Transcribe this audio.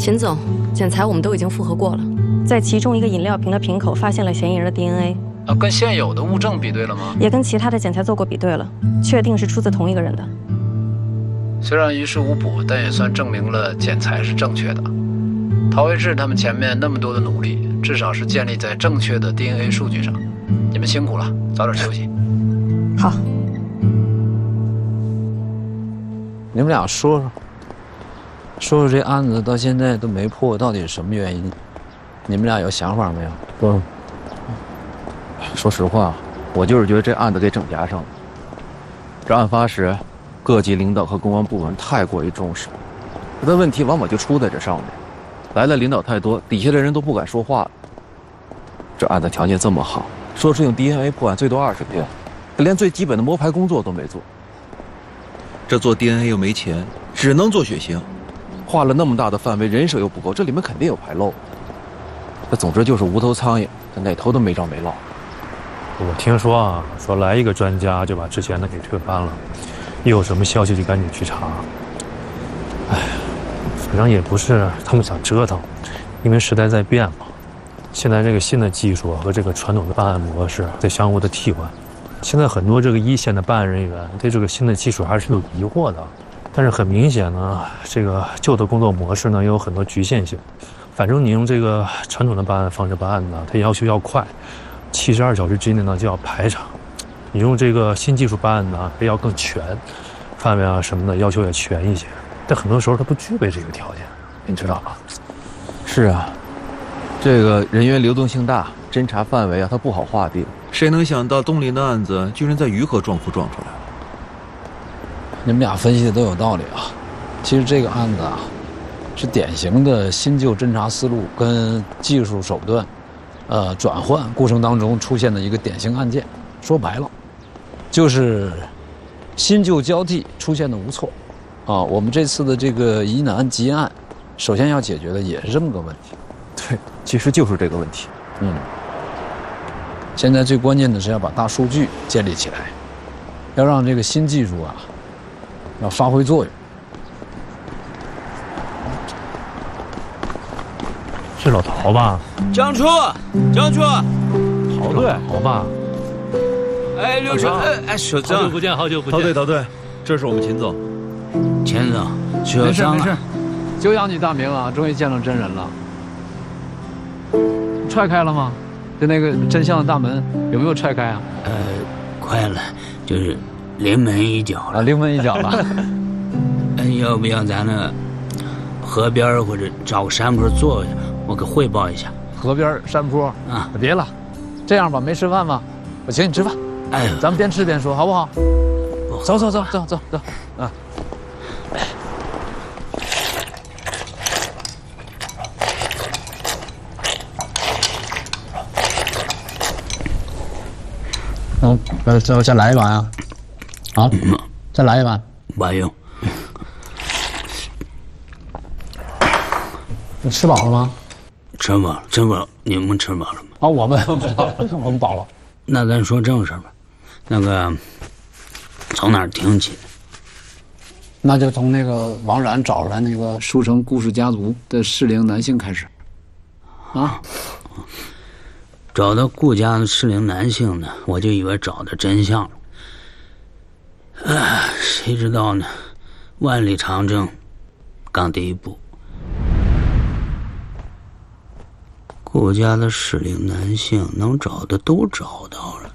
秦总，检材我们都已经复核过了，在其中一个饮料瓶的瓶口发现了嫌疑人的 DNA。 跟现有的物证比对了吗？ 也跟其他的检材做过比对了，确定是出自同一个人的。 虽然于事无补，但也算证明了检材是正确的。陶维志他们前面那么多的努力，至少是建立在正确的 DNA 数据上。你们辛苦了，早点休息。 好。 你们俩说说这案子到现在都没破，到底是什么原因？你们俩有想法没有？ 说实话，我就是觉得这案子给整夹上了。这案发时，各级领导和公安部门太过于重视，这问题往往就出在这上面。来了领导太多，底下的人都不敢说话了。这案子条件这么好，说是用 DNA 破案最多20天，他连最基本的摸排工作都没做。这做 DNA 又没钱，只能做血型，画了那么大的范围，人手又不够，这里面肯定有排漏。这总之就是无头苍蝇，这哪头都没着没落。 我听说啊，说来一个专家就把之前的给推翻了，一有什么消息就赶紧去查。哎，反正也不是他们想折腾，因为时代在变嘛。现在这个新的技术和这个传统的办案模式在相互的替换。现在很多这个一线的办案人员对这个新的技术还是有疑惑的，但是很明显呢，这个旧的工作模式呢也有很多局限性。反正你用这个传统的办案方式办案呢，它要求要快，72小时之内呢就要排查。你用这个新技术办案呢，要更全，范围啊什么的要求也全一些。但很多时候它不具备这个条件，你知道吧？ 是啊，这个人员流动性大，侦查范围啊它不好划定。谁能想到东林的案子居然在鱼河撞夫撞出来了？ 你们俩分析的都有道理啊。其实这个案子啊，是典型的新旧侦查思路跟技术手段，转换过程当中出现的一个典型案件。说白了，就是新旧交替出现的无措。啊，我们这次的这个疑难结案，首先要解决的也是这么个问题。 对，其实就是这个问题。 现在最关键的是要把大数据建立起来，要让这个新技术啊，要发挥作用。 是老陶吧？ 江初， 陶队，陶吧？ 哎，刘春，首长， 好久不见，好久不见。 陶队，这是我们秦总。 秦总，首长， 没事，久仰你大名啊，终于见到真人了。踹开了吗？就那个真相的大门有没有踹开啊？ 快了，就是临门一脚了。 临门一脚了。 要不要咱那河边或者找个山坡坐下，我给汇报一下。 河边山坡啊， 别了，这样吧，没吃饭吧？我请你吃饭。 哎， 咱们边吃边说，好不好？走啊！ 再来一碗啊！好，再来一碗。 不用。 你吃饱了吗？ 吃饱，你们吃饱了吗？ 啊，我们饱了。 那咱说正事吧。那个，从哪儿听起？ 那就从那个王冉找出来那个书城顾氏家族的适龄男性开始。啊。 找到顾家的适龄男性呢，我就以为找到真相了。谁知道呢？万里长征，刚第一步。顾家的适龄男性能找的都找到了。